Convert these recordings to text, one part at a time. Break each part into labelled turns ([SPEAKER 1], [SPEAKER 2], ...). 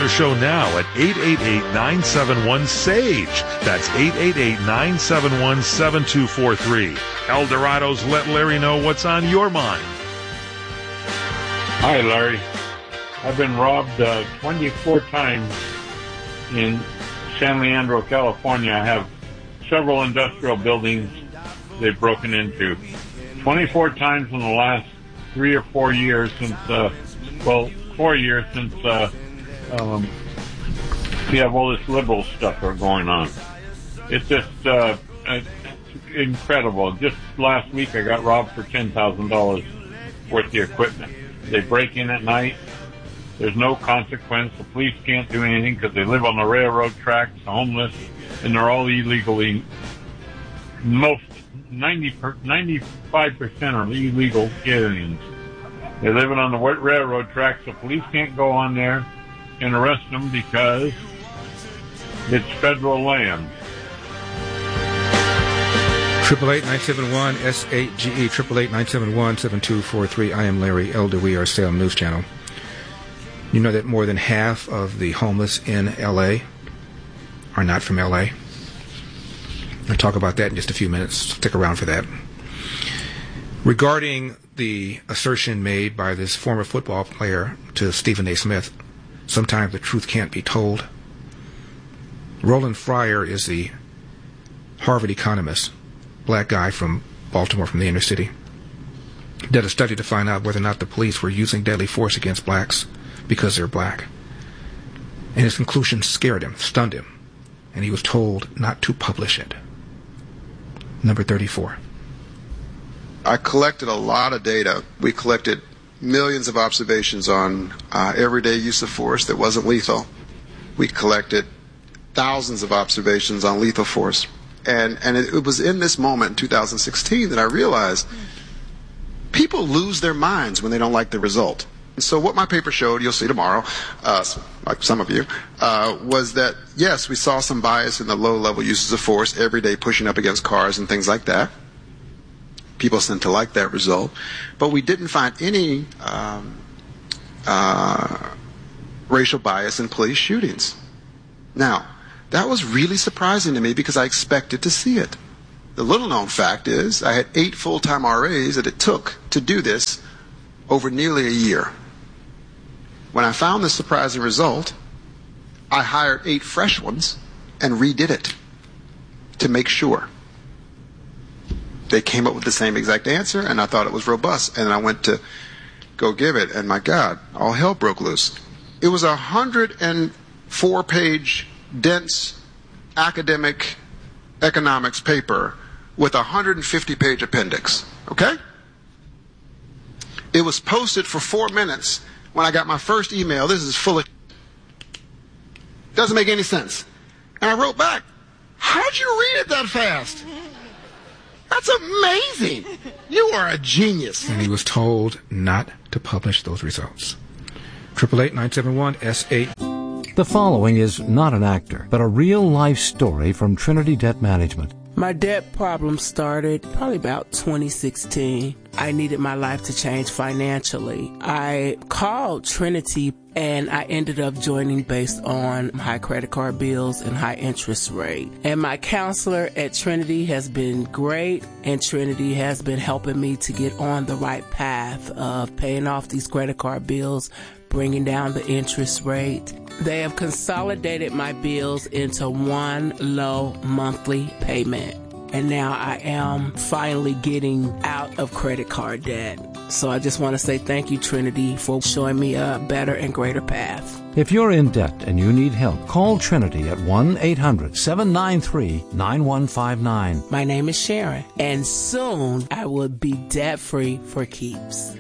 [SPEAKER 1] their show now at 888-971-SAGE. That's 888-971-7243. El Dorado's Let Larry Know What's on Your Mind.
[SPEAKER 2] Hi, Larry. I've been robbed 24 times in San Leandro, California. I have several industrial buildings they've broken into. 24 times in the last 3 or 4 years since, 4 years since we have all this liberal stuff going on. It's just it's incredible. Just last week I got robbed for $10,000 worth of equipment. They break in at night. There's no consequence. The police can't do anything because they live on the railroad tracks, homeless, and they're all illegally. 95% are illegal aliens. They're living on the railroad tracks. The police can't go on there and arrest them because it's federal land.
[SPEAKER 3] 888-971-SAGE, 888-971-7243. I am Larry Elder. We are Salem News Channel. You know that more than half of the homeless in L.A. are not from L.A.? I'll talk about that in just a few minutes. Stick around for that. Regarding the assertion made by this former football player to Stephen A. Smith, sometimes the truth can't be told. Roland Fryer is the Harvard economist, black guy from Baltimore, from the inner city. Did a study to find out whether or not the police were using deadly force against blacks because they're black. And his conclusion scared him, stunned him, and he was told not to publish it. Number 34.
[SPEAKER 4] I collected a lot of data. We collected millions of observations on everyday use of force that wasn't lethal. We collected thousands of observations on lethal force. And it was in this moment in 2016 that I realized people lose their minds when they don't like the result. And so what my paper showed, you'll see tomorrow, like some of you, was that, yes, we saw some bias in the low-level uses of force, every day pushing up against cars and things like that. People seem to like that result. But we didn't find any racial bias in police shootings. Now, that was really surprising to me because I expected to see it. The little-known fact is I had 8 full-time RAs that it took to do this over nearly a year. When I found this surprising result, I hired 8 fresh ones and redid it to make sure. They came up with the same exact answer, and I thought it was robust. And I went to go give it, and my God, all hell broke loose. It was a 104-page, dense academic economics paper with a 150-page appendix. Okay? It was posted for 4 minutes when I got my first email. This is full of doesn't make any sense. And I wrote back, how'd you read it that fast? That's amazing. You are a genius.
[SPEAKER 3] And he was told not to publish those results. 888-971-S8.
[SPEAKER 5] The following is not an actor, but a real-life story from Trinity Debt Management.
[SPEAKER 6] My debt problem started probably about 2016. I needed my life to change financially. I called Trinity and I ended up joining based on high credit card bills and high interest rate. And my counselor at Trinity has been great, and Trinity has been helping me to get on the right path of paying off these credit card bills, bringing down the interest rate. They have consolidated my bills into one low monthly payment. And now I am finally getting out of credit card debt. So I just want to say thank you, Trinity, for showing me a better and greater path.
[SPEAKER 5] If you're in debt and you need help, call Trinity at 1-800-793-9159.
[SPEAKER 6] My name is Sharon, and soon I will be debt-free for keeps.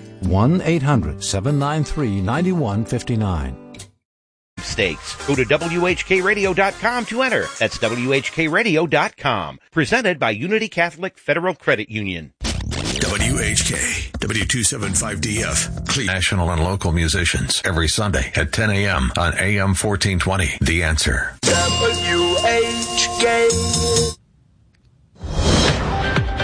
[SPEAKER 5] 1-800-793-9159.
[SPEAKER 7] Stakes. Go to WHKRadio.com to enter. That's WHKRadio.com. Presented by Unity Catholic Federal Credit Union.
[SPEAKER 8] WHK, W275DF, national and local musicians every Sunday at 10 a.m. on AM 1420. The Answer.
[SPEAKER 9] WHK.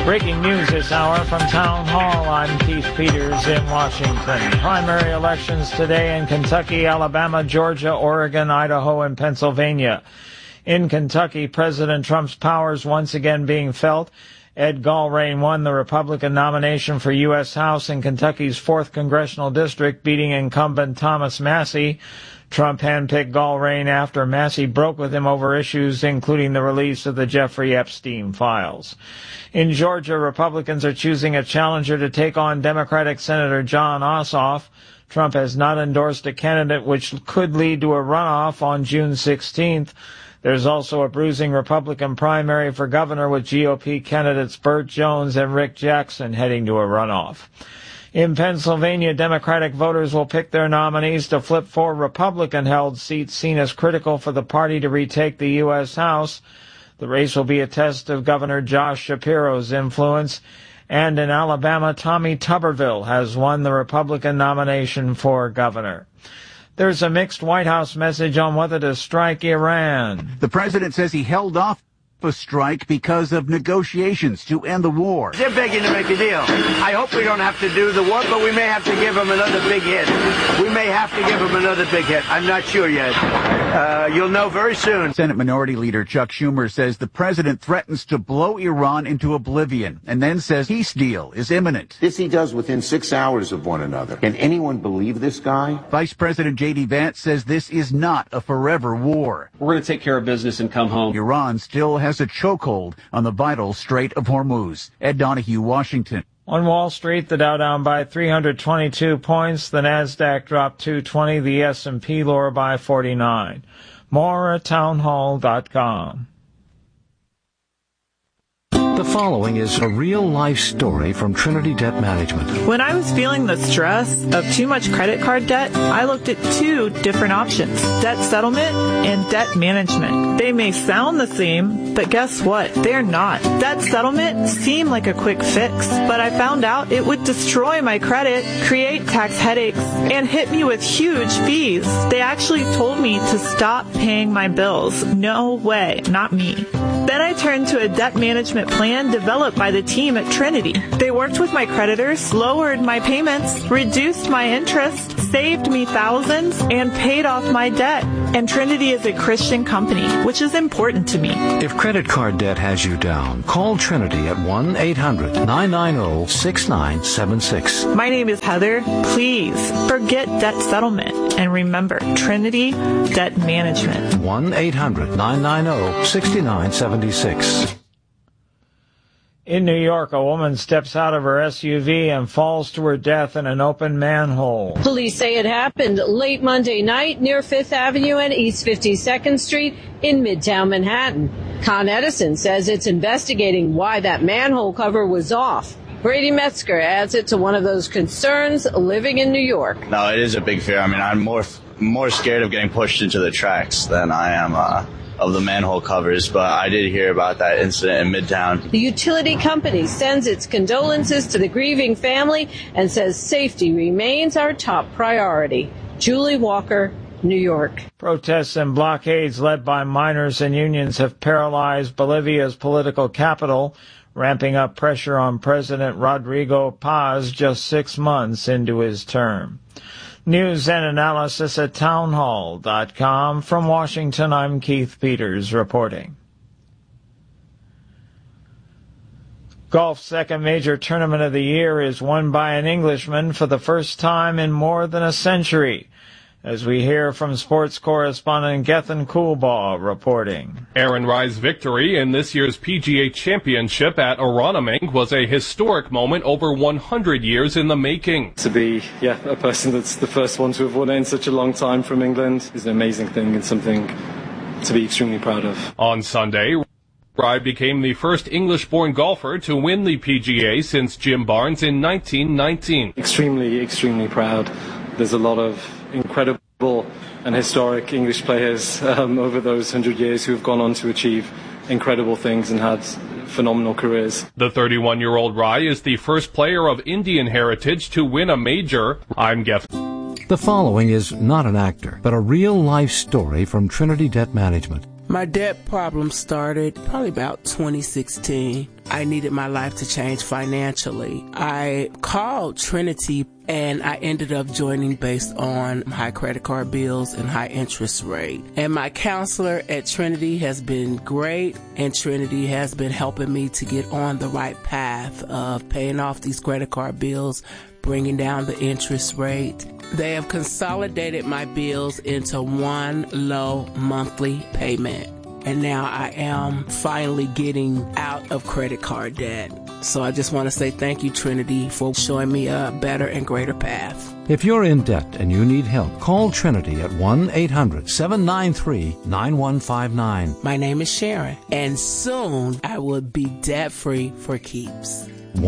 [SPEAKER 9] Breaking news this hour from Town Hall. I'm Keith Peters in Washington. Primary elections today in Kentucky, Alabama, Georgia, Oregon, Idaho, and Pennsylvania. In Kentucky, President Trump's powers once again being felt. Ed Gallrein won the Republican nomination for U.S. House in Kentucky's 4th Congressional District, beating incumbent Thomas Massie. Trump handpicked Gallrein after Massie broke with him over issues including the release of the Jeffrey Epstein files. In Georgia, Republicans are choosing a challenger to take on Democratic Senator Jon Ossoff. Trump has not endorsed a candidate, which could lead to a runoff on June 16th. There's also a bruising Republican primary for governor with GOP candidates Burt Jones and Rick Jackson heading to a runoff. In Pennsylvania, Democratic voters will pick their nominees to flip 4 Republican-held seats seen as critical for the party to retake the U.S. House. The race will be a test of Governor Josh Shapiro's influence. And in Alabama, Tommy Tuberville has won the Republican nomination for governor. There's a mixed White House message on whether to strike Iran.
[SPEAKER 10] The president says he held off a strike because of negotiations to end the war.
[SPEAKER 11] They're begging to make a deal. I hope we don't have to do the war, but we may have to give them another big hit. We may have to give them another big hit. I'm not sure yet. You'll know very soon.
[SPEAKER 10] Senate Minority Leader Chuck Schumer says the president threatens to blow Iran into oblivion and then says peace deal is imminent.
[SPEAKER 12] This he does within 6 hours of one another. Can anyone believe this guy?
[SPEAKER 10] Vice President J.D. Vance says this is not a forever war.
[SPEAKER 13] We're going to take care of business and come home.
[SPEAKER 10] Iran still has a chokehold on the vital Strait of Hormuz. Ed Donahue, Washington.
[SPEAKER 9] On Wall Street, the Dow down by 322 points, the Nasdaq dropped 220, the S&P lower by 49. More at townhall.com.
[SPEAKER 5] The following is a real-life story from Trinity Debt Management.
[SPEAKER 14] When I was feeling the stress of too much credit card debt, I looked at 2 different options, debt settlement and debt management. They may sound the same, but guess what? They're not. Debt settlement seemed like a quick fix, but I found out it would destroy my credit, create tax headaches, and hit me with huge fees. They actually told me to stop paying my bills. No way, not me. Then I turned to a debt management plan developed by the team at Trinity. They worked with my creditors, lowered my payments, reduced my interest, saved me thousands, and paid off my debt. And Trinity is a Christian company, which is important to me.
[SPEAKER 5] If credit card debt has you down, call Trinity at 1-800-990-6976.
[SPEAKER 14] My name is Heather. Please forget debt settlement. And remember, Trinity Debt Management.
[SPEAKER 5] 1-800-990-6976.
[SPEAKER 9] In New York, a woman steps out of her SUV and falls to her death in an open manhole.
[SPEAKER 15] Police say it happened late Monday night near 5th Avenue and East 52nd Street in Midtown Manhattan. Con Edison says it's investigating why that manhole cover was off. Brady Metzger adds it to one of those concerns living in New York.
[SPEAKER 16] No, it is a big fear. I mean, I'm more scared of getting pushed into the tracks than I am of the manhole covers, but I did hear about that incident in Midtown.
[SPEAKER 15] The utility company sends its condolences to the grieving family and says safety remains our top priority. Julie Walker, New York.
[SPEAKER 9] Protests and blockades led by miners and unions have paralyzed Bolivia's political capital, ramping up pressure on President Rodrigo Paz just 6 months into his term. News and analysis at townhall.com. From Washington, I'm Keith Peters reporting. Golf's second major tournament of the year is won by an Englishman for the first time in more than a century, as we hear from sports correspondent Gethin Coolbaugh reporting.
[SPEAKER 17] Aaron Rye's victory in this year's PGA Championship at Aronimink was a historic moment over 100 years in the making.
[SPEAKER 18] To be, a person that's the first one to have won it in such a long time from England is an amazing thing and something to be extremely proud of.
[SPEAKER 17] On Sunday, Rye became the first English-born golfer to win the PGA since Jim Barnes in 1919.
[SPEAKER 18] Extremely proud. There's a lot of incredible and historic English players over those 100 years who have gone on to achieve incredible things and had phenomenal careers.
[SPEAKER 17] The 31-year-old Rye is the first player of Indian heritage to win a major. I'm Geff.
[SPEAKER 5] The following is not an actor, but a real-life story from Trinity Debt Management.
[SPEAKER 6] My debt problem started probably about 2016. I needed my life to change financially. I called Trinity and I ended up joining based on high credit card bills and high interest rate. And my counselor at Trinity has been great, and Trinity has been helping me to get on the right path of paying off these credit card bills, bringing down the interest rate. They have consolidated my bills into one low monthly payment. And now I am finally getting out of credit card debt. So I just want to say thank you, Trinity, for showing me a better and greater path.
[SPEAKER 5] If you're in debt and you need help, call Trinity at 1-800-793-9159.
[SPEAKER 6] My name is Sharon, and soon I will be debt-free for keeps.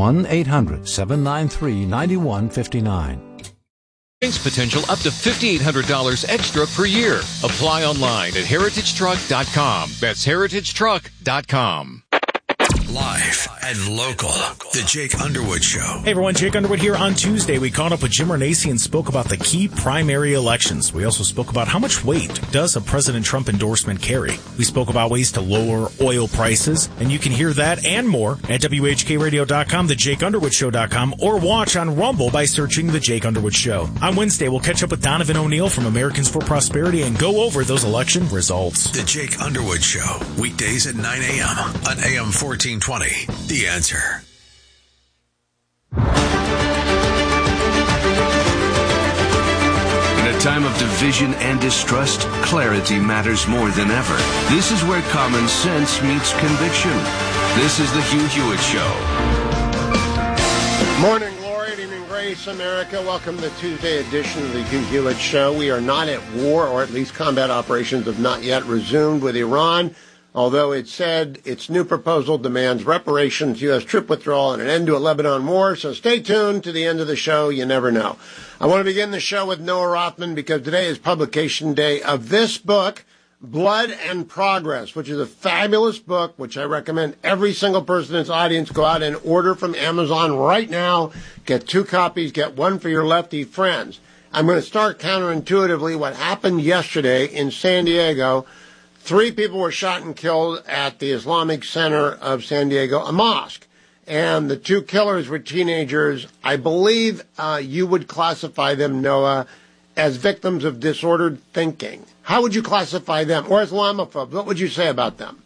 [SPEAKER 5] 1-800-793-9159.
[SPEAKER 19] Potential up to $5,800 extra per year. Apply online at HeritageTruck.com. That's HeritageTruck.com.
[SPEAKER 8] Live and local. The Jake Underwood Show.
[SPEAKER 20] Hey everyone, Jake Underwood here. On Tuesday, we caught up with Jim Renacci and spoke about the key primary elections. We also spoke about how much weight does a President Trump endorsement carry. We spoke about ways to lower oil prices, and you can hear that and more at WHKRadio.com, thejakeunderwoodshow.com, or watch on Rumble by searching The Jake Underwood Show. On Wednesday, we'll catch up with Donovan O'Neill from Americans for Prosperity and go over those election results.
[SPEAKER 8] The Jake Underwood Show, weekdays at 9 a.m. on AM 1420. The Answer.
[SPEAKER 21] In a time of division and distrust, clarity matters more than ever. This is where common sense meets conviction. This is the Hugh Hewitt Show.
[SPEAKER 22] Morning, glory, evening, grace, America. Welcome to the Tuesday edition of the Hugh Hewitt Show. We are not at war, or at least combat operations have not yet resumed with Iran. Although it said its new proposal demands reparations, U.S. troop withdrawal, and an end to a Lebanon war. So stay tuned to the end of the show. You never know. I want to begin the show with Noah Rothman because today is publication day of this book, Blood and Progress, which is a fabulous book, which I recommend every single person in this audience go out and order from Amazon right now. Get 2 copies, get 1 for your lefty friends. I'm going to start counterintuitively what happened yesterday in San Diego. 3 people were shot and killed at the Islamic Center of San Diego, a mosque. And the 2 killers were teenagers. I believe you would classify them, Noah, as victims of disordered thinking. How would you classify them? Or Islamophobes? What would you say about them?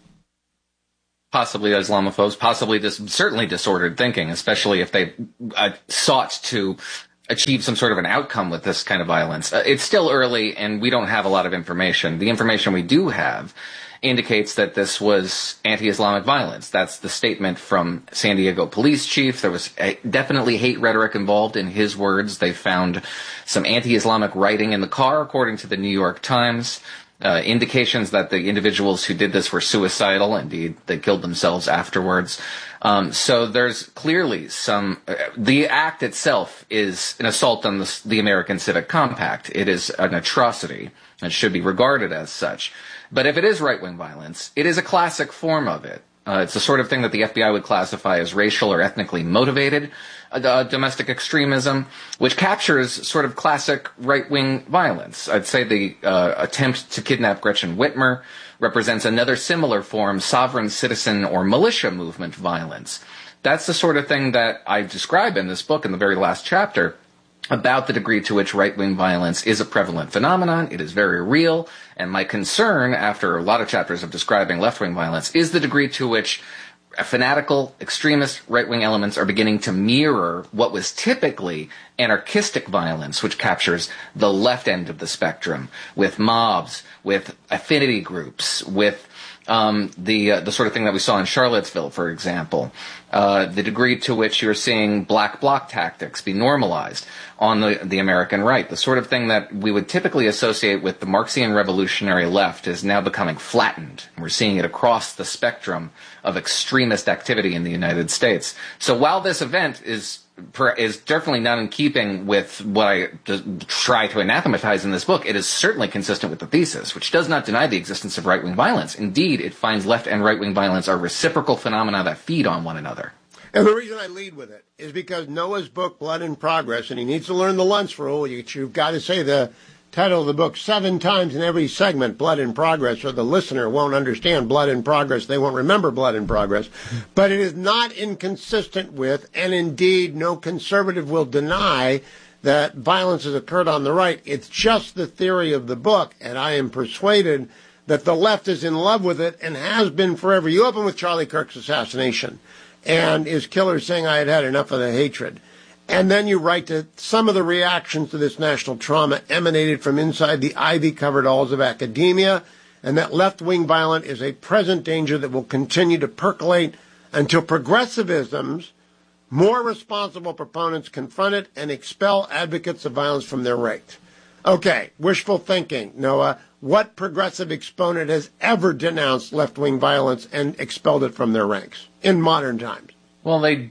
[SPEAKER 23] Possibly Islamophobes, possibly certainly disordered thinking, especially if they sought to achieve some sort of an outcome with this kind of violence. It's still early, and we don't have a lot of information. The information we do have indicates that this was anti-Islamic violence. That's the statement from San Diego police chief. There was definitely hate rhetoric involved in his words. They found some anti-Islamic writing in the car, according to the New York Times. Indications that the individuals who did this were suicidal. Indeed, they killed themselves afterwards. So there's clearly the act itself is an assault on the American Civic Compact. It is an atrocity and should be regarded as such. But if it is right-wing violence, it is a classic form of it. It's the sort of thing that the FBI would classify as racial or ethnically motivated domestic extremism, which captures sort of classic right-wing violence. I'd say the attempt to kidnap Gretchen Whitmer represents another similar form, sovereign citizen or militia movement violence. That's the sort of thing that I describe in this book in the very last chapter about the degree to which right-wing violence is a prevalent phenomenon. It is very real. And my concern, after a lot of chapters of describing left-wing violence, is the degree to which fanatical, extremist right-wing elements are beginning to mirror what was typically anarchistic violence, which captures the left end of the spectrum, with mobs, with affinity groups, with the sort of thing that we saw in Charlottesville, for example. The degree to which you're seeing black bloc tactics be normalized on the American right. The sort of thing that we would typically associate with the Marxian revolutionary left is now becoming flattened. We're seeing it across the spectrum of extremist activity in the United States. So while this event is definitely not in keeping with what I try to anathematize in this book, it is certainly consistent with the thesis, which does not deny the existence of right-wing violence. Indeed, it finds left and right-wing violence are reciprocal phenomena that feed on one another.
[SPEAKER 22] And the reason I lead with it is because Noah's book, Blood in Progress, and he needs to learn the Luntz rule. You've got to say the Title of the book 7 times in every segment, Blood in Progress, or the listener won't understand Blood in Progress. They won't remember Blood in Progress. But it is not inconsistent with, and indeed no conservative will deny, that violence has occurred on the right. It's just the theory of the book, and I am persuaded that the left is in love with it and has been forever. You open with Charlie Kirk's assassination and his killer saying, I had had enough of the hatred. And then you write that some of the reactions to this national trauma emanated from inside the ivy-covered halls of academia, and that left-wing violence is a present danger that will continue to percolate until progressivism's more responsible proponents confront it and expel advocates of violence from their ranks. Okay, wishful thinking, Noah. What progressive exponent has ever denounced left-wing violence and expelled it from their ranks in modern times?
[SPEAKER 23] Well, they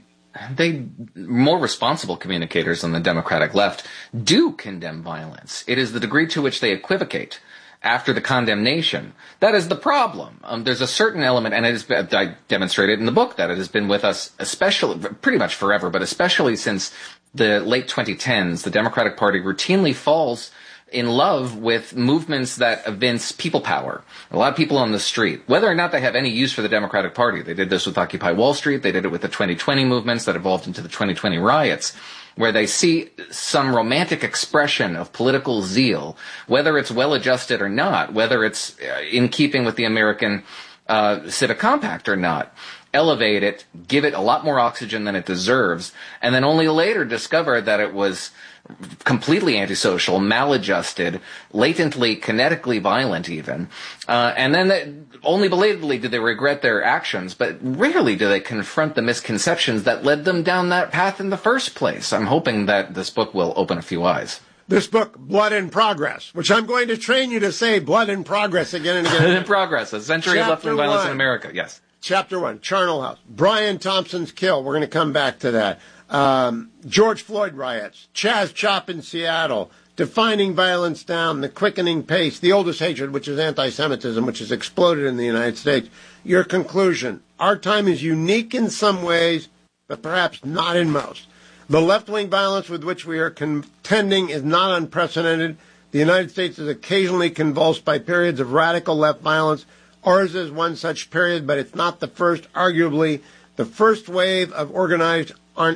[SPEAKER 23] more responsible communicators on the Democratic left do condemn violence. It is the degree to which they equivocate after the condemnation that is the problem. There's a certain element, and I demonstrated in the book that it has been with us, especially pretty much forever, but especially since the late 2010s. The Democratic Party routinely falls in love with movements that evince people power. A lot of people on the street, whether or not they have any use for the Democratic Party. They did this with Occupy Wall Street. They did it with the 2020 movements that evolved into the 2020 riots, where they see some romantic expression of political zeal, whether it's well-adjusted or not, whether it's in keeping with the American Civic Compact or not. Elevate it, give it a lot more oxygen than it deserves, and then only later discover that it was completely antisocial, maladjusted, latently, kinetically violent even. And then only belatedly do they regret their actions, but rarely do they confront the misconceptions that led them down that path in the first place. I'm hoping that this book will open a few eyes.
[SPEAKER 22] This book, Blood in Progress, which I'm going to train you to say Blood in Progress again and again.
[SPEAKER 23] Blood in Progress, a century of left-wing violence in America, yes.
[SPEAKER 22] Chapter 1, Charnel House. Brian Thompson's kill. We're going to come back to that. George Floyd riots. Chaz Chop in Seattle. Defining violence down. The quickening pace. The oldest hatred, which is anti-Semitism, which has exploded in the United States. Your conclusion. Our time is unique in some ways, but perhaps not in most. The left-wing violence with which we are contending is not unprecedented. The United States is occasionally convulsed by periods of radical left violence. Ours is one such period, but it's not the first. Arguably, the first wave of organized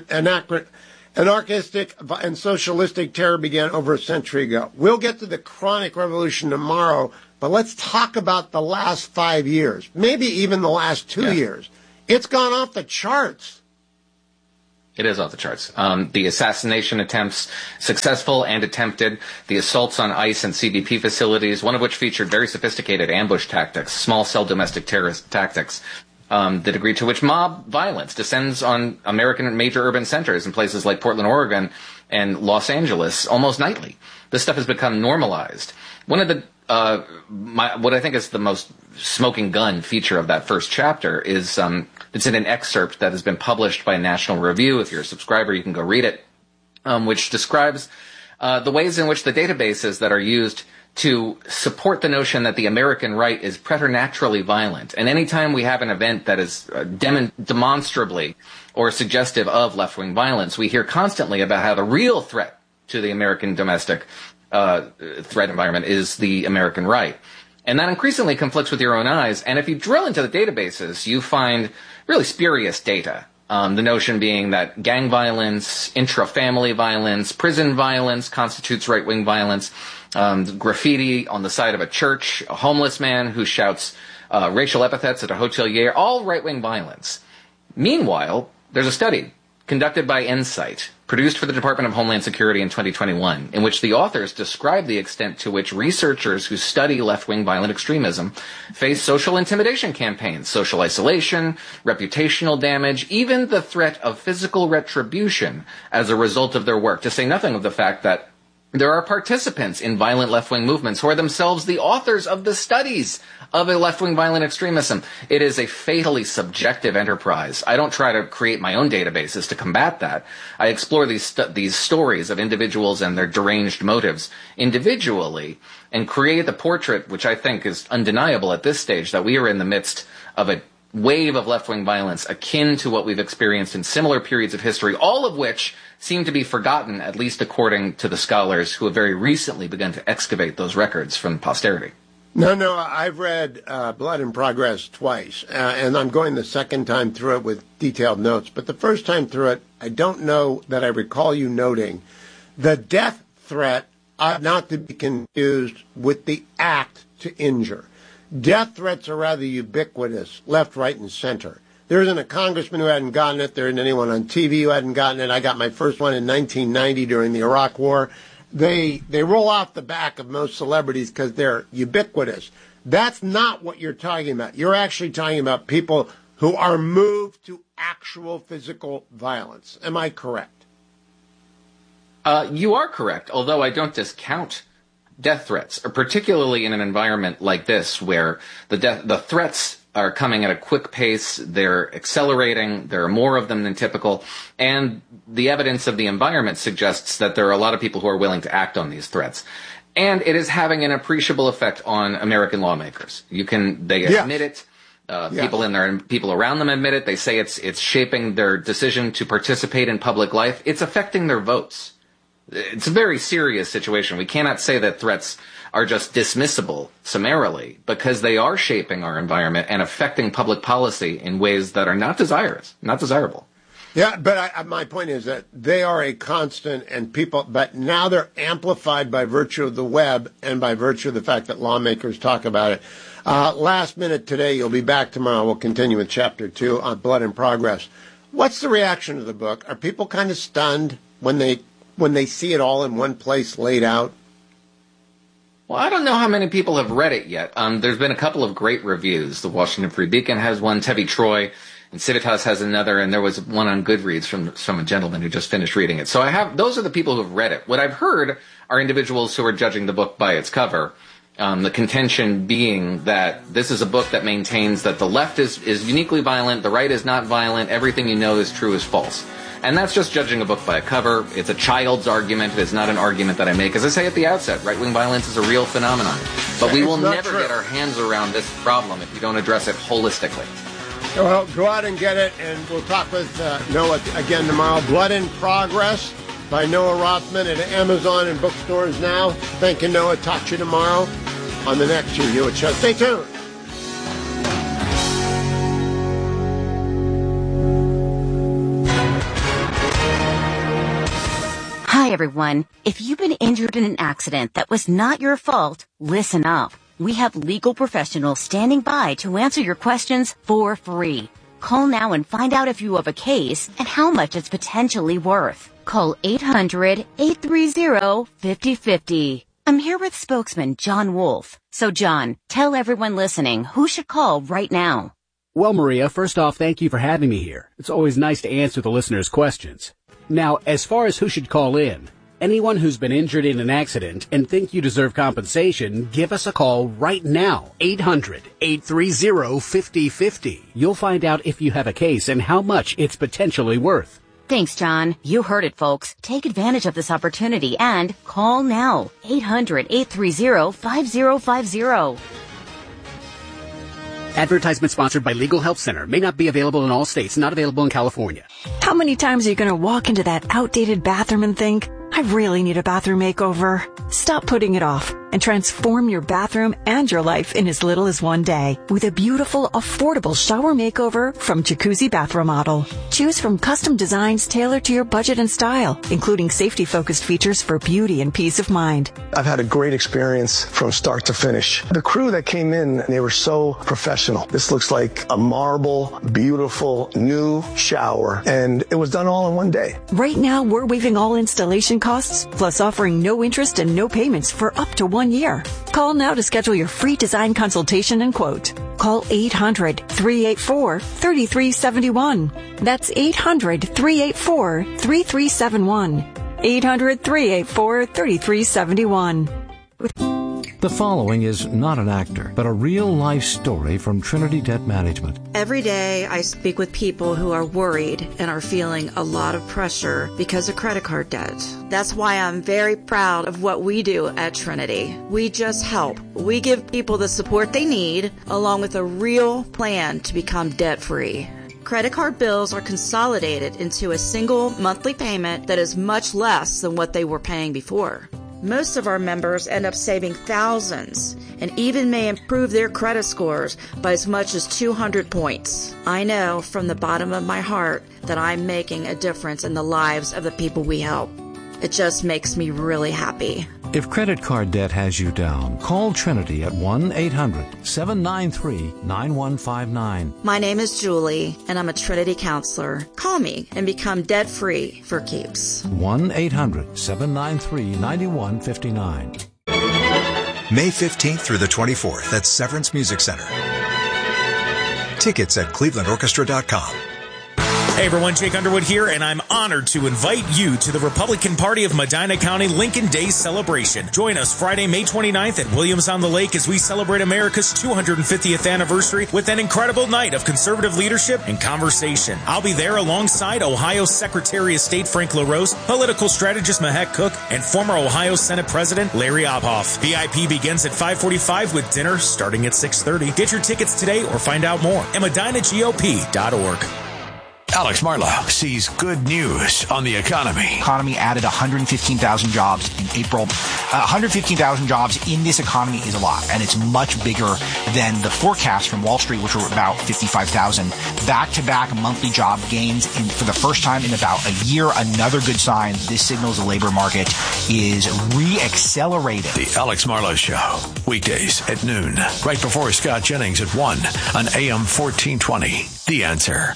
[SPEAKER 22] anarchistic and socialistic terror began over a century ago. We'll get to the chronic revolution tomorrow, but let's talk about the last 5 years, maybe even the last 2 years. It's gone off the charts.
[SPEAKER 23] It is off the charts. The assassination attempts, successful and attempted, the assaults on ICE and CBP facilities, one of which featured very sophisticated ambush tactics, small cell domestic terrorist tactics, the degree to which mob violence descends on American major urban centers in places like Portland, Oregon, and Los Angeles almost nightly. This stuff has become normalized. One of the what I think is the most smoking gun feature of that first chapter is it's in an excerpt that has been published by National Review. If you're a subscriber, you can go read it, which describes the ways in which the databases that are used to support the notion that the American right is preternaturally violent. And anytime we have an event that is demonstrably or suggestive of left-wing violence, we hear constantly about how the real threat to the American domestic threat environment is the American right. And that increasingly conflicts with your own eyes. And if you drill into the databases, you find really spurious data. The notion being that gang violence, intra-family violence, prison violence constitutes right-wing violence. Graffiti on the side of a church, a homeless man who shouts racial epithets at a hotelier, all right-wing violence. Meanwhile, there's a study conducted by Insight, produced for the Department of Homeland Security in 2021, in which the authors describe the extent to which researchers who study left-wing violent extremism face social intimidation campaigns, social isolation, reputational damage, even the threat of physical retribution as a result of their work, to say nothing of the fact that there are participants in violent left-wing movements who are themselves the authors of the studies of a left-wing violent extremism. It is a fatally subjective enterprise. I don't try to create my own databases to combat that. I explore these stories of individuals and their deranged motives individually and create the portrait, which I think is undeniable at this stage, that we are in the midst of a wave of left-wing violence akin to what we've experienced in similar periods of history, all of which seem to be forgotten, at least according to the scholars who have very recently begun to excavate those records from posterity.
[SPEAKER 22] No, I've read Blood in Progress twice, and I'm going the second time through it with detailed notes. But the first time through it, I don't know that I recall you noting the death threat ought not to be confused with the act to injure. Death threats are rather ubiquitous, left, right, and center. There isn't a congressman who hadn't gotten it. There isn't anyone on TV who hadn't gotten it. I got my first one in 1990 during the Iraq War. They roll off the back of most celebrities because they're ubiquitous. That's not what you're talking about. You're actually talking about people who are moved to actual physical violence. Am I correct?
[SPEAKER 23] You are correct, although I don't discount death threats, particularly in an environment like this where the threats are coming at a quick pace, they're accelerating, there are more of them than typical, and the evidence of the environment suggests that there are a lot of people who are willing to act on these threats. And it is having an appreciable effect on American lawmakers. They admit it. People around them admit it. They say it's shaping their decision to participate in public life. It's affecting their votes. It's a very serious situation. We cannot say that threats are just dismissible summarily because they are shaping our environment and affecting public policy in ways that are not desirable.
[SPEAKER 22] Yeah, but my point is that they are a constant but now they're amplified by virtue of the web and by virtue of the fact that lawmakers talk about it. Last minute today, you'll be back tomorrow. We'll continue with Chapter 2 on Blood in Progress. What's the reaction to the book? Are people kind of stunned when they see it all in one place laid out?
[SPEAKER 23] Well, I don't know how many people have read it yet. There's been a couple of great reviews. The Washington Free Beacon has one, Tevi Troy, and Civitas has another, and there was one on Goodreads from a gentleman who just finished reading it. So those are the people who have read it. What I've heard are individuals who are judging the book by its cover. The contention being that this is a book that maintains that the left is uniquely violent, the right is not violent, everything you know is true is false. And that's just judging a book by a cover. It's a child's argument. It's not an argument that I make. As I say at the outset, right-wing violence is a real phenomenon. But we will never get our hands around this problem if we don't address it holistically.
[SPEAKER 22] Well, go out and get it, and we'll talk with Noah again tomorrow. Blood in Progress by Noah Rothman at Amazon and bookstores now. Thank you, Noah. Talk to you tomorrow on the next Hugh Hewitt Show. Stay tuned.
[SPEAKER 1] Hi, everyone. If you've been injured in an accident that was not your fault, listen up. We have legal professionals standing by to answer your questions for free. Call now and find out if you have a case and how much it's potentially worth. Call 800-830-5050. I'm here with spokesman John Wolf. So, John, tell everyone listening who should call right now.
[SPEAKER 2] Well, Maria, first off, thank you for having me here. It's always nice to answer the listeners' questions. Now, as far as who should call in, anyone who's been injured in an accident and think you deserve compensation, give us a call right now, 800-830-5050. You'll find out if you have a case and how much it's potentially worth.
[SPEAKER 1] Thanks, John. You heard it, folks. Take advantage of this opportunity and call now, 800-830-5050.
[SPEAKER 2] Advertisement sponsored by Legal Help Center. May not be available in all states. Not available in California.
[SPEAKER 4] How many times are you going to walk into that outdated bathroom and think, I really need a bathroom makeover? Stop putting it off and transform your bathroom and your life in as little as one day with a beautiful, affordable shower makeover from Jacuzzi Bath Remodel. Choose from custom designs tailored to your budget and style, including safety-focused features for beauty and peace of mind.
[SPEAKER 24] I've had a great experience from start to finish. The crew that came in, they were so professional. This looks like a marble, beautiful, new shower, and it was done all in one day.
[SPEAKER 4] Right now, we're waiving all installation costs, plus offering no interest and no payments for up to 1 year. Call now to schedule your free design consultation and quote. Call 800-384-3371. That's 800-384-3371. 800-384-3371.
[SPEAKER 5] The following is not an actor, but a real-life story from Trinity Debt Management.
[SPEAKER 4] Every day I speak with people who are worried and are feeling a lot of pressure because of credit card debt. That's why I'm very proud of what we do at Trinity. We just help. We give people the support they need, along with a real plan to become debt-free. Credit card bills are consolidated into a single monthly payment that is much less than what they were paying before. Most of our members end up saving thousands and even may improve their credit scores by as much as 200 points. I know from the bottom of my heart that I'm making a difference in the lives of the people we help. It just makes me really happy.
[SPEAKER 5] If credit card debt has you down, call Trinity at 1-800-793-9159.
[SPEAKER 4] My name is Julie, and I'm a Trinity counselor. Call me and become debt-free for keeps.
[SPEAKER 5] 1-800-793-9159.
[SPEAKER 3] May 15th through the 24th at Severance Music Center. Tickets at clevelandorchestra.com.
[SPEAKER 20] Hey everyone, Jake Underwood here, and I'm honored to invite you to the Republican Party of Medina County Lincoln Day celebration. Join us Friday, May 29th at Williams-on-the-Lake as we celebrate America's 250th anniversary with an incredible night of conservative leadership and conversation. I'll be there alongside Ohio Secretary of State Frank LaRose, political strategist Mahek Cook, and former Ohio Senate President Larry Obhoff. VIP begins at 5:45 with dinner starting at 6:30. Get your tickets today or find out more at MedinaGOP.org.
[SPEAKER 8] Alex Marlowe sees good news on the economy.
[SPEAKER 7] Economy added 115,000 jobs in April. 115,000 jobs in this economy is a lot, and it's much bigger than the forecast from Wall Street, which were about 55,000. Back-to-back monthly job gains for the first time in about a year. Another good sign. This signals the labor market is re-accelerating.
[SPEAKER 8] The Alex Marlowe Show, weekdays at noon, right before Scott Jennings at 1 on AM 1420. The Answer.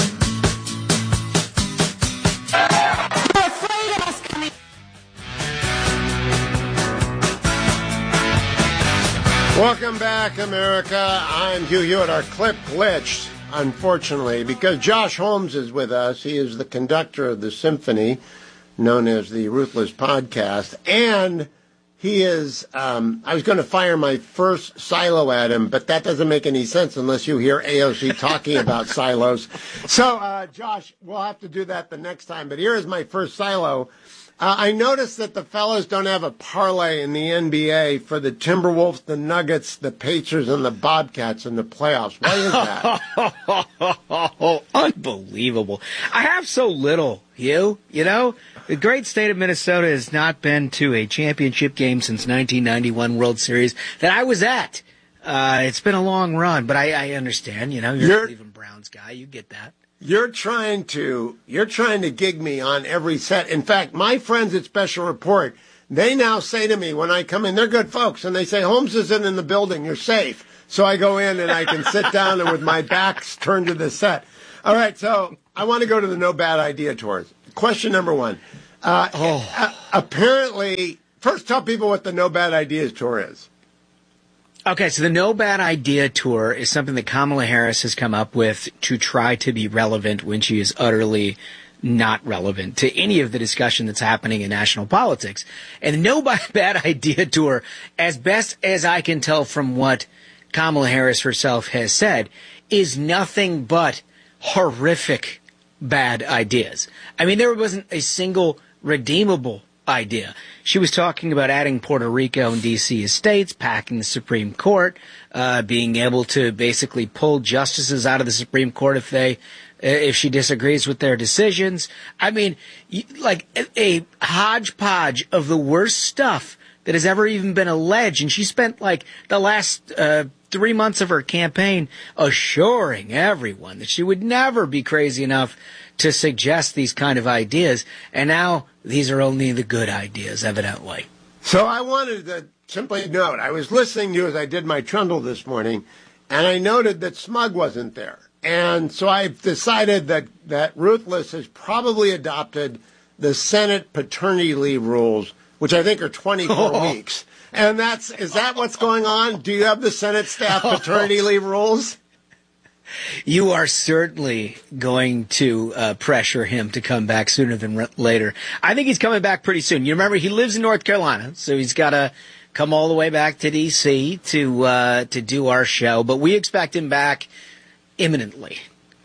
[SPEAKER 22] Welcome back, America. I'm Hugh Hewitt. Our clip glitched, unfortunately, because Josh Holmes is with us. He is the conductor of the symphony, known as the Ruthless Podcast. And he is, I was going to fire my first silo at him, but that doesn't make any sense unless you hear AOC talking about silos. So, Josh, we'll have to do that the next time. But here is my first silo. I noticed that the fellas don't have a parlay in the NBA for the Timberwolves, the Nuggets, the Pacers, and the Bobcats in the playoffs. Why is that?
[SPEAKER 11] Oh, unbelievable. I have so little, Hugh. You know, the great state of Minnesota has not been to a championship game since 1991 World Series that I was at. It's been a long run, but I understand. You know, you're a Cleveland Browns guy. You get that.
[SPEAKER 22] You're trying to gig me on every set. In fact, my friends at Special Report, they now say to me when I come in, they're good folks, and they say, Holmes isn't in the building, you're safe. So I go in and I can sit down and with my back turned to the set. All right, so I want to go to the No Bad Idea tours. Question number one. Apparently, first tell people what the No Bad Ideas tour is.
[SPEAKER 11] Okay, so the No Bad Idea Tour is something that Kamala Harris has come up with to try to be relevant when she is utterly not relevant to any of the discussion that's happening in national politics. And the No Bad Idea Tour, as best as I can tell from what Kamala Harris herself has said, is nothing but horrific bad ideas. I mean, there wasn't a single redeemable idea. She was talking about adding Puerto Rico and D.C. estates, packing the Supreme Court, being able to basically pull justices out of the Supreme Court if she disagrees with their decisions. I mean, like a hodgepodge of the worst stuff that has ever even been alleged. And she spent like the last 3 months of her campaign assuring everyone that she would never be crazy enough to suggest these kind of ideas. And now these are only the good ideas, evidently.
[SPEAKER 22] So I wanted to simply note, I was listening to you as I did my trundle this morning, and I noted that Smug wasn't there. And so I've decided that Ruthless has probably adopted the Senate paternity leave rules, which I think are 24 weeks. And is that what's going on? Do you have the Senate staff paternity leave rules?
[SPEAKER 11] You are certainly going to pressure him to come back sooner than later. I think he's coming back pretty soon. You remember, he lives in North Carolina, so he's got to come all the way back to D.C. to do our show. But we expect him back imminently.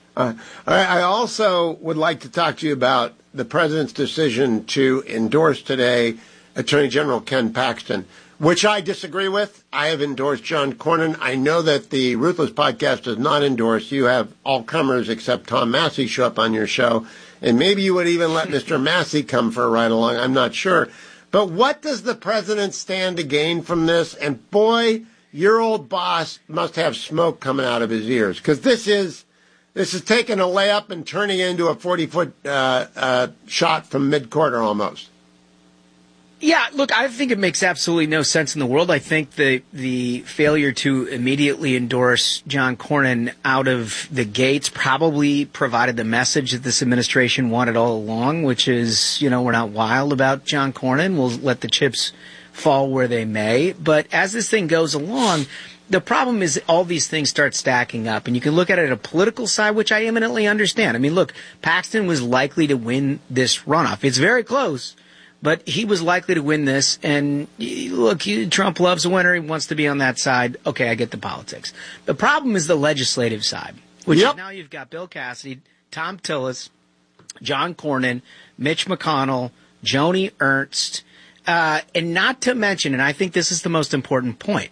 [SPEAKER 22] I also would like to talk to you about the president's decision to endorse today Attorney General Ken Paxton, which I disagree with. I have endorsed John Cornyn. I know that the Ruthless podcast does not endorse. You have all comers except Tom Massey show up on your show. And maybe you would even let Mr. Massey come for a ride along. I'm not sure. But what does the president stand to gain from this? And boy, your old boss must have smoke coming out of his ears, because this is taking a layup and turning into a 40-foot shot from mid-quarter almost.
[SPEAKER 11] Yeah, look, I think it makes absolutely no sense in the world. I think the failure to immediately endorse John Cornyn out of the gates probably provided the message that this administration wanted all along, which is, we're not wild about John Cornyn. We'll let the chips fall where they may. But as this thing goes along, the problem is all these things start stacking up, and you can look at it at a political side, which I eminently understand. I mean, look, Paxton was likely to win this runoff. It's very close, but he was likely to win this. And look, Trump loves a winner. He wants to be on that side. Okay, I get the politics. The problem is the legislative side, which is now you've got Bill Cassidy, Tom Tillis, John Cornyn, Mitch McConnell, Joni Ernst, and not to mention, and I think this is the most important point,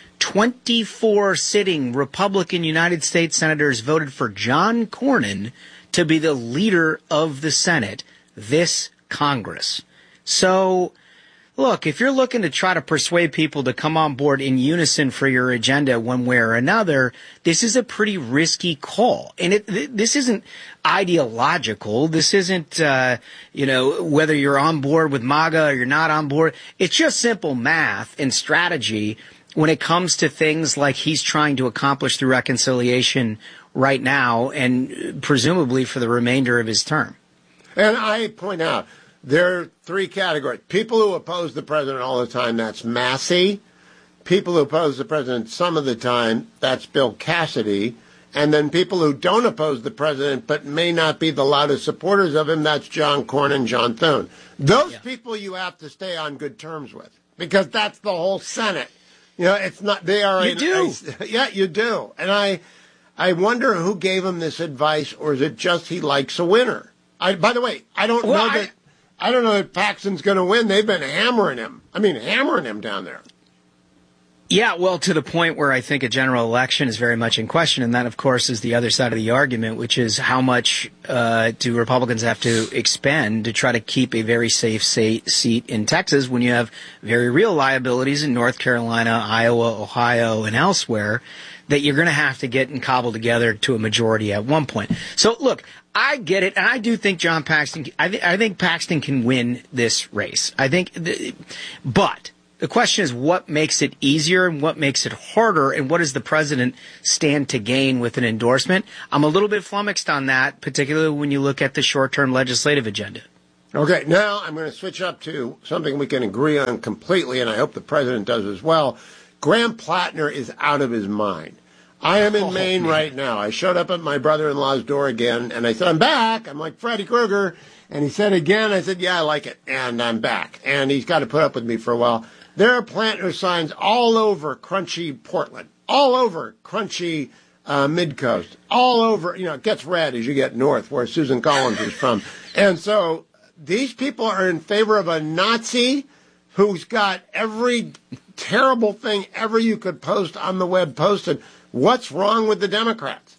[SPEAKER 11] 24 sitting Republican United States senators voted for John Cornyn to be the leader of the Senate this Congress. So, look, if you're looking to try to persuade people to come on board in unison for your agenda one way or another, this is a pretty risky call. And this isn't ideological. This isn't, whether you're on board with MAGA or you're not on board. It's just simple math and strategy when it comes to things like he's trying to accomplish through reconciliation right now and presumably for the remainder of his term.
[SPEAKER 22] And I point out, there are three categories. People who oppose the president all the time, that's Massey. People who oppose the president some of the time, that's Bill Cassidy. And then people who don't oppose the president but may not be the loudest supporters of him, that's John Cornyn and John Thune. Those people you have to stay on good terms with, because that's the whole Senate. It's not, they are. You do. Yeah, you do. And I wonder who gave him this advice, or is it just he likes a winner? By the way, I don't know that Paxton's going to win. They've been hammering him. Hammering him down there.
[SPEAKER 11] Yeah, well, to the point where I think a general election is very much in question. And that, of course, is the other side of the argument, which is how much do Republicans have to expend to try to keep a very safe seat in Texas when you have very real liabilities in North Carolina, Iowa, Ohio, and elsewhere that you're going to have to get and cobble together to a majority at one point. So, look, I get it, and I do think John Paxton. I think Paxton can win this race. But the question is, what makes it easier and what makes it harder, and what does the president stand to gain with an endorsement? I'm a little bit flummoxed on that, particularly when you look at the short-term legislative agenda.
[SPEAKER 22] Okay, now I'm going to switch up to something we can agree on completely, and I hope the president does as well. Graham Plattner is out of his mind. I am in Maine right now. I showed up at my brother-in-law's door again, and I said, I'm back. I'm like Freddy Krueger. And he said again, I said, yeah, I like it, and I'm back. And he's got to put up with me for a while. There are Plattner signs all over crunchy Portland, all over crunchy Midcoast, all over, it gets red as you get north, where Susan Collins is from. And so these people are in favor of a Nazi who's got every terrible thing ever you could post on the web posted. What's wrong with the Democrats?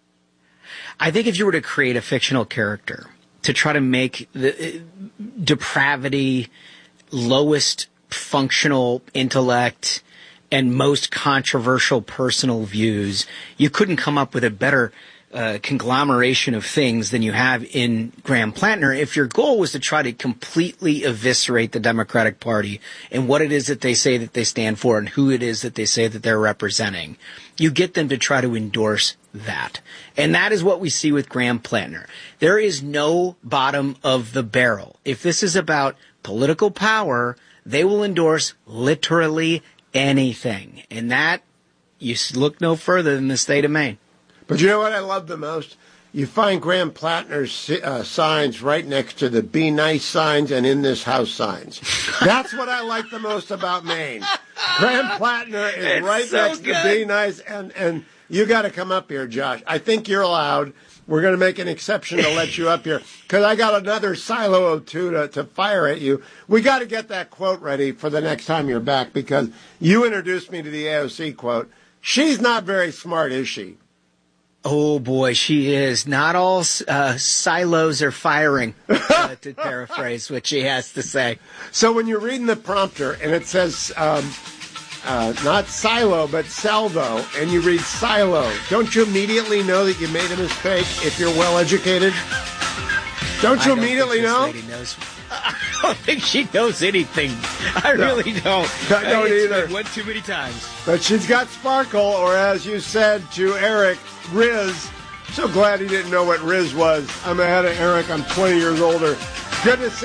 [SPEAKER 11] I think if you were to create a fictional character to try to make the depravity, lowest functional intellect, and most controversial personal views, you couldn't come up with a better conglomeration of things than you have in Graham Plattner. If your goal was to try to completely eviscerate the Democratic Party and what it is that they say that they stand for and who it is that they say that they're representing, you get them to try to endorse that. And that is what we see with Graham Plattner. There is no bottom of the barrel. If this is about political power, they will endorse literally anything. And that, you look no further than the state of Maine.
[SPEAKER 22] But you know what I love the most? You find Graham Plattner's signs right next to the Be Nice signs and In This House signs. That's what I like the most about Maine. Graham Plattner is
[SPEAKER 11] It's
[SPEAKER 22] right
[SPEAKER 11] so
[SPEAKER 22] next
[SPEAKER 11] good.
[SPEAKER 22] to Be Nice, and you got to come up here, Josh. I think you're allowed. We're going to make an exception to let you up here because I got another silo of two to fire at you. We got to get that quote ready for the next time you're back because you introduced me to the AOC quote. She's not very smart, is she?
[SPEAKER 11] Oh, boy, she is. Not all silos are firing, to paraphrase what she has to say.
[SPEAKER 22] So when you're reading the prompter and it says not silo, but salvo, and you read silo, don't you immediately know that you made a mistake if you're well-educated? Don't you immediately know?
[SPEAKER 11] Lady knows. I don't think she knows anything. I really don't.
[SPEAKER 22] I don't either.
[SPEAKER 11] One too many times.
[SPEAKER 22] But she's got sparkle, or as you said to Eric, Riz. So glad he didn't know what Riz was. I'm ahead of Eric. I'm 20 years older. Good to see